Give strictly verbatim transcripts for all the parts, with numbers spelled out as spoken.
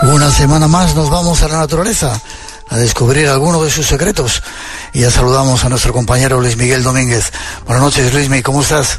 Una semana más nos vamos a la naturaleza a descubrir algunos de sus secretos. Y ya saludamos a nuestro compañero Luis Miguel Domínguez. Buenas noches, Luis Miguel, ¿cómo estás?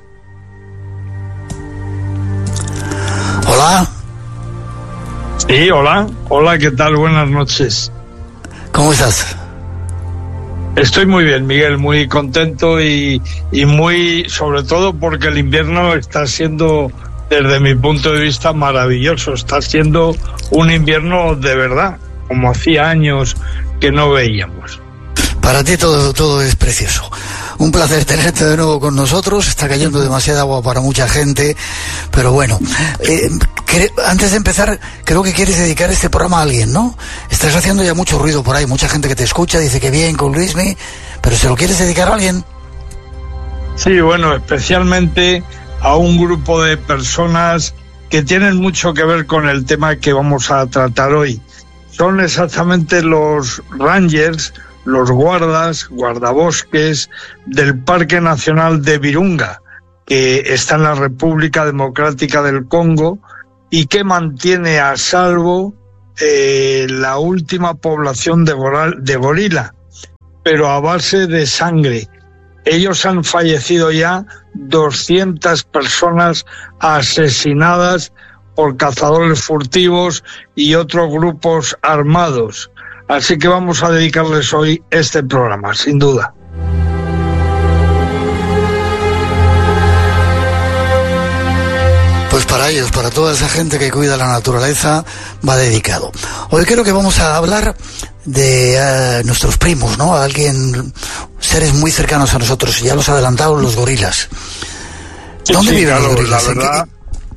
Hola. Sí, hola. Hola, ¿qué tal? Buenas noches. ¿Cómo estás? Estoy muy bien, Miguel, muy contento y, y muy, sobre todo porque el invierno está siendo, desde mi punto de vista, maravilloso. Está siendo un invierno de verdad, como hacía años que no veíamos. Para ti todo, todo es precioso. Un placer tenerte de nuevo con nosotros. Está cayendo demasiada agua para mucha gente, pero bueno, eh, que, antes de empezar, creo que quieres dedicar este programa a alguien, ¿no? Estás haciendo ya mucho ruido por ahí, mucha gente que te escucha, dice que bien con Luismi, pero ¿se lo quieres dedicar a alguien? Sí, bueno, especialmente a un grupo de personas que tienen mucho que ver con el tema que vamos a tratar hoy. Son exactamente los rangers, los guardas, guardabosques del Parque Nacional de Virunga, que está en la República Democrática del Congo y que mantiene a salvo eh, la última población de, goral, de gorila, pero a base de sangre. Ellos han fallecido ya doscientas personas asesinadas por cazadores furtivos y otros grupos armados. Así que vamos a dedicarles hoy este programa, sin duda. Pues para ellos, para toda esa gente que cuida la naturaleza, va dedicado. Hoy creo que vamos a hablar de uh, nuestros primos, ¿no? A alguien, seres muy cercanos a nosotros, ya los adelantaron, los gorilas. ¿Dónde sí, viven claro, los gorilas? La verdad,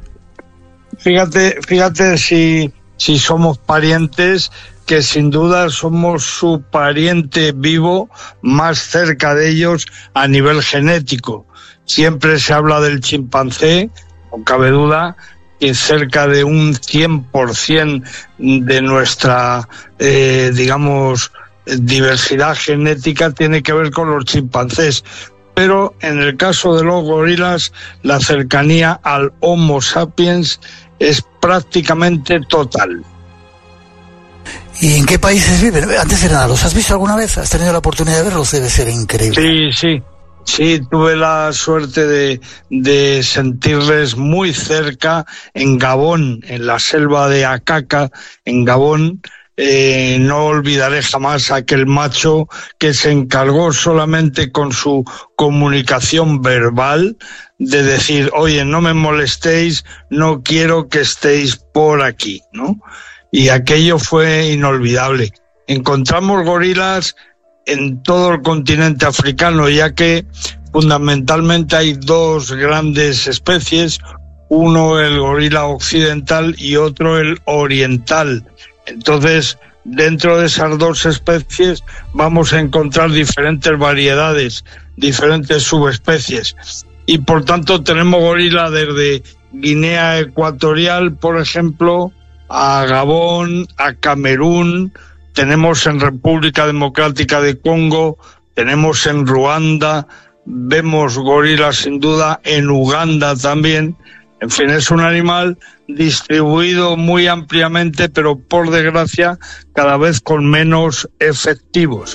fíjate, fíjate si, si somos parientes, que sin duda somos su pariente vivo más cerca de ellos a nivel genético. Siempre se habla del chimpancé, no cabe duda que cerca de un cien por ciento de nuestra, eh, digamos, diversidad genética tiene que ver con los chimpancés. Pero en el caso de los gorilas, la cercanía al Homo sapiens es prácticamente total. ¿Y en qué países viven? Antes de nada, ¿los has visto alguna vez? ¿Has tenido la oportunidad de verlos? Debe ser increíble. Sí, sí. Sí, tuve la suerte de, de sentirles muy cerca en Gabón, en la selva de Acaca, en Gabón. Eh, no olvidaré jamás a aquel macho que se encargó solamente con su comunicación verbal de decir, oye, no me molestéis, no quiero que estéis por aquí, ¿no? Y aquello fue inolvidable. Encontramos gorilas en todo el continente africano, ya que fundamentalmente hay dos grandes especies, uno el gorila occidental y otro el oriental. Entonces, dentro de esas dos especies vamos a encontrar diferentes variedades, diferentes subespecies. Y por tanto tenemos gorila desde Guinea Ecuatorial, por ejemplo, a Gabón, a Camerún, tenemos en República Democrática de Congo, tenemos en Ruanda, vemos gorilas sin duda en Uganda también. En fin, es un animal distribuido muy ampliamente, pero por desgracia cada vez con menos efectivos.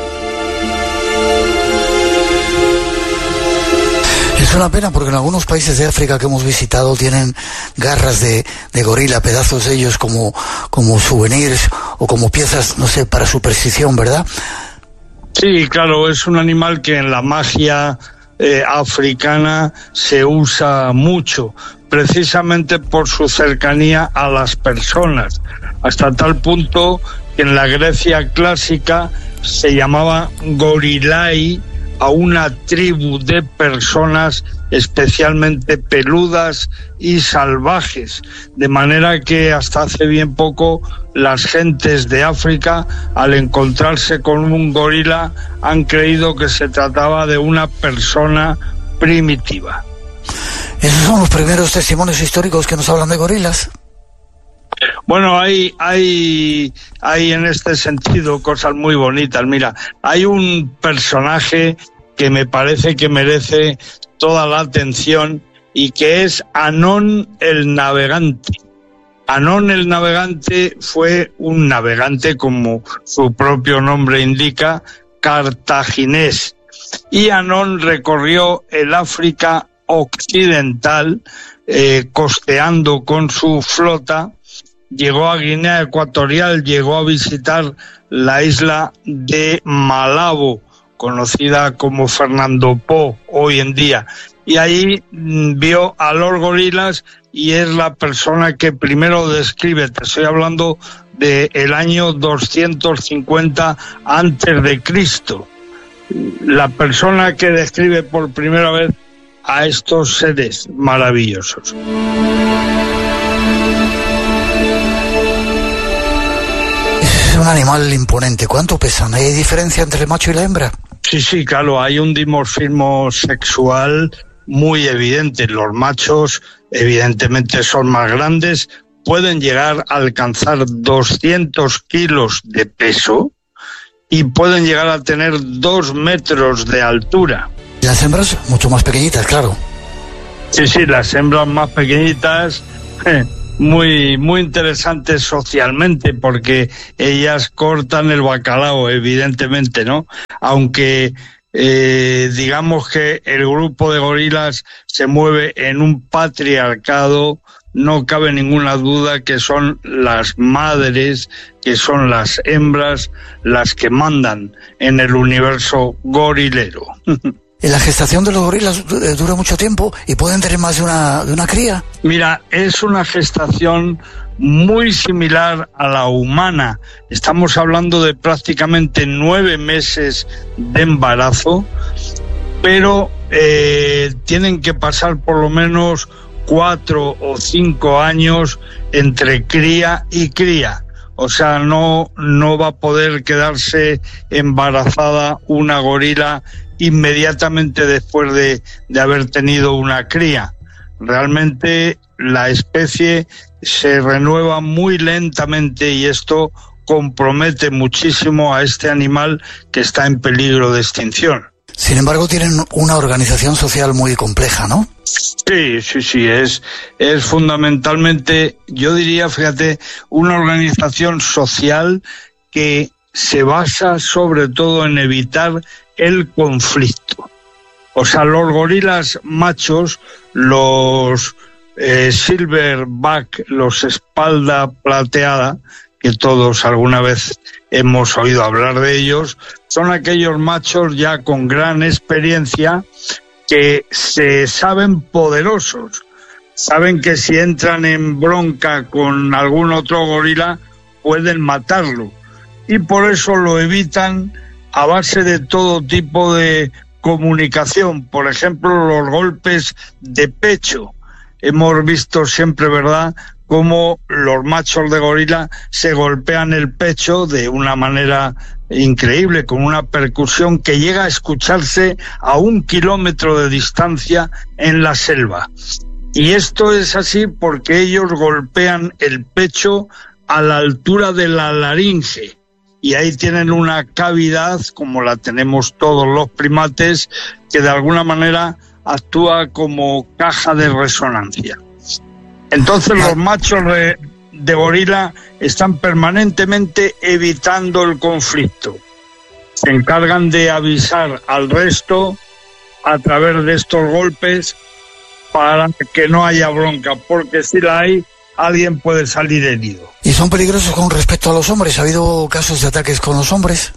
Es una pena porque en algunos países de África que hemos visitado tienen garras de, de gorila, pedazos de ellos como, como souvenirs o como piezas, no sé, para superstición, ¿verdad? Sí, claro, es un animal que en la magia eh, africana se usa mucho, precisamente por su cercanía a las personas, hasta tal punto que en la Grecia clásica se llamaba gorilai a una tribu de personas especialmente peludas y salvajes, de manera que hasta hace bien poco las gentes de África, al encontrarse con un gorila, han creído que se trataba de una persona primitiva. ¿Esos son los primeros testimonios históricos que nos hablan de gorilas? Bueno, hay, hay, hay en este sentido cosas muy bonitas. Mira, hay un personaje que me parece que merece toda la atención y que es Anón el Navegante. Anón el navegante fue un navegante, como su propio nombre indica, cartaginés, y Anón recorrió el África occidental, eh, costeando con su flota, llegó a Guinea Ecuatorial, llegó a visitar la isla de Malabo, conocida como Fernando Po hoy en día, y ahí vio a los gorilas y es la persona que primero describe, te estoy hablando del año doscientos cincuenta antes de Cristo, la persona que describe por primera vez a estos seres maravillosos. Es un animal imponente. ¿Cuánto pesan? ¿Hay diferencia entre el macho y la hembra? Sí, sí, claro, hay un dimorfismo sexual muy evidente. Los machos evidentemente son más grandes, pueden llegar a alcanzar doscientos kilos de peso y pueden llegar a tener dos metros de altura. Las hembras mucho más pequeñitas, claro. Sí, sí, las hembras más pequeñitas, muy, muy interesantes socialmente, porque ellas cortan el bacalao, evidentemente, ¿no? Aunque eh, digamos que el grupo de gorilas se mueve en un patriarcado, no cabe ninguna duda que son las madres, que son las hembras, las que mandan en el universo gorilero. ¿La gestación de los gorilas dura mucho tiempo y pueden tener más de una, de una cría? Mira, es una gestación muy similar a la humana. Estamos hablando de prácticamente nueve meses de embarazo, pero eh, tienen que pasar por lo menos cuatro o cinco años entre cría y cría. O sea, no, no va a poder quedarse embarazada una gorila inmediatamente después de, de haber tenido una cría. Realmente la especie se renueva muy lentamente y esto compromete muchísimo a este animal que está en peligro de extinción. Sin embargo, tienen una organización social muy compleja, ¿no? Sí, sí, sí, es, es fundamentalmente, yo diría, fíjate, una organización social que se basa sobre todo en evitar el conflicto. O sea, los gorilas machos, los eh, silverback, los espalda plateada, que todos alguna vez hemos oído hablar de ellos, son aquellos machos ya con gran experiencia que se saben poderosos, saben que si entran en bronca con algún otro gorila pueden matarlo y por eso lo evitan a base de todo tipo de comunicación, por ejemplo los golpes de pecho. Hemos visto siempre, ¿verdad?, cómo los machos de gorila se golpean el pecho de una manera increíble, con una percusión que llega a escucharse a un kilómetro de distancia en la selva. Y esto es así porque ellos golpean el pecho a la altura de la laringe. Y ahí tienen una cavidad, como la tenemos todos los primates, que de alguna manera actúa como caja de resonancia. Entonces los machos de, de gorila están permanentemente evitando el conflicto. Se encargan de avisar al resto a través de estos golpes para que no haya bronca, porque si la hay, alguien puede salir herido. ¿Y son peligrosos con respecto a los hombres? ¿Ha habido casos de ataques con los hombres?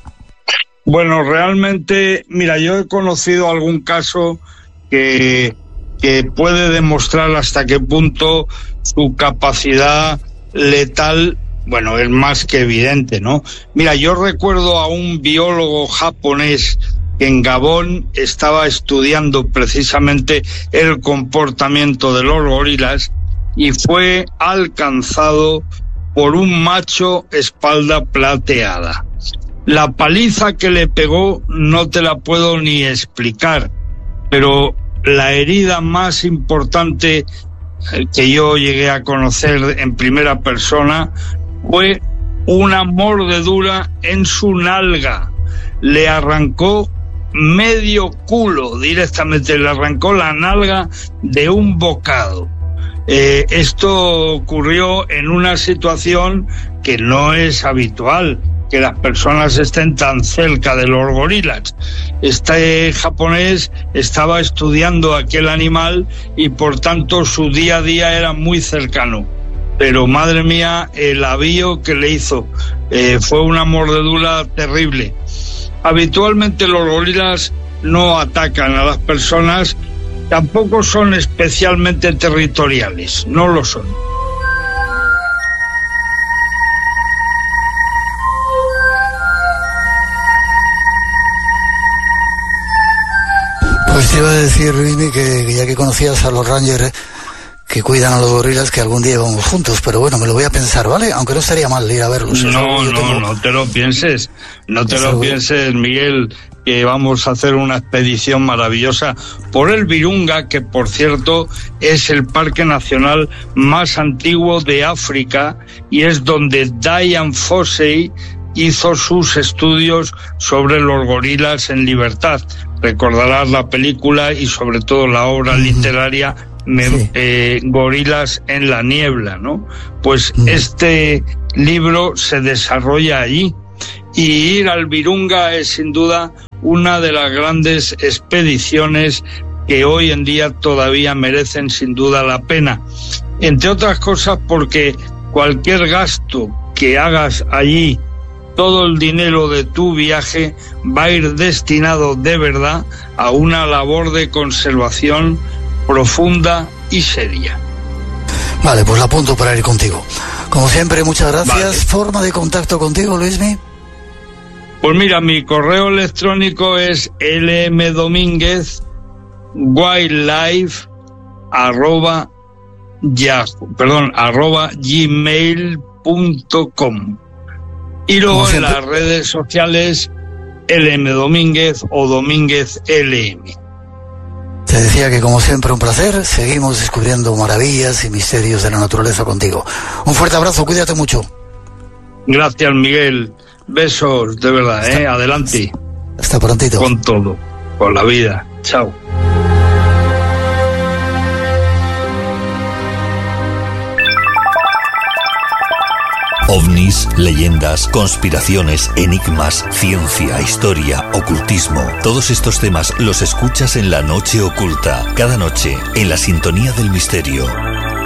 Bueno, realmente, mira, yo he conocido algún caso que... que puede demostrar hasta qué punto su capacidad letal, bueno, es más que evidente, ¿no? Mira, yo recuerdo a un biólogo japonés que en Gabón estaba estudiando precisamente el comportamiento de los gorilas y fue alcanzado por un macho espalda plateada. La paliza que le pegó no te la puedo ni explicar, pero la herida más importante que yo llegué a conocer en primera persona fue una mordedura en su nalga. Le arrancó medio culo directamente, le arrancó la nalga de un bocado. Eh, esto ocurrió en una situación que no es habitual, que las personas estén tan cerca de los gorilas. Este japonés estaba estudiando aquel animal y por tanto su día a día era muy cercano. Pero madre mía, el avío que le hizo eh, fue una mordedura terrible. Habitualmente los gorilas no atacan a las personas, tampoco son especialmente territoriales, no lo son. Pues te iba a decir, Luismi, que, que ya que conocías a los rangers que cuidan a los gorilas, que algún día íbamos juntos, pero bueno, me lo voy a pensar, ¿vale? Aunque no estaría mal ir a verlos. No, no, tengo... no te lo pienses, no te lo pienses, Miguel, que vamos a hacer una expedición maravillosa por el Virunga, que por cierto es el parque nacional más antiguo de África y es donde Dian Fossey hizo sus estudios sobre los gorilas en libertad. Recordarás la película y sobre todo la obra mm. literaria Me, sí. eh, Gorilas en la niebla, ¿no? Pues mm. este libro se desarrolla allí y ir al Virunga es sin duda una de las grandes expediciones que hoy en día todavía merecen sin duda la pena, entre otras cosas porque cualquier gasto que hagas allí, todo el dinero de tu viaje va a ir destinado de verdad a una labor de conservación profunda y seria. Vale, pues la apunto para ir contigo. Como siempre, muchas gracias. Vale. ¿Forma de contacto contigo, Luismi? Pues mira, mi correo electrónico es lmdomínguez wildlife arroba yahoo, perdón, arroba gmail punto com. Y luego en las redes sociales lmdomínguez o domínguez lm. Te decía que como siempre un placer, seguimos descubriendo maravillas y misterios de la naturaleza contigo. Un fuerte abrazo, cuídate mucho. Gracias, Miguel. Besos, de verdad, hasta, ¿eh? Adelante. Hasta prontito. Con todo, con la vida. Chao. Ovnis, leyendas, conspiraciones, enigmas, ciencia, historia, ocultismo. Todos estos temas los escuchas en La Noche Oculta, cada noche en la sintonía del misterio.